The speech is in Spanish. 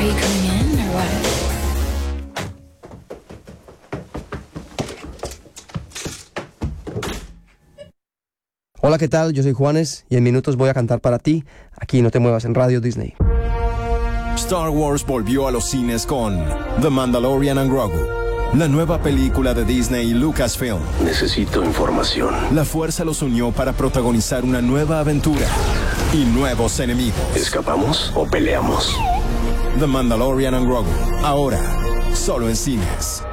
Are you coming in or what? Hola, ¿qué tal? Yo soy Juanes y en minutos voy a cantar para ti. Aquí No Te Muevas en Radio Disney. Star Wars volvió a los cines con The Mandalorian and Grogu, la nueva película de Disney y Lucasfilm. Necesito información. La fuerza los unió para protagonizar una nueva aventura y nuevos enemigos. ¿Escapamos o peleamos? The Mandalorian and Grogu, ahora solo en cines.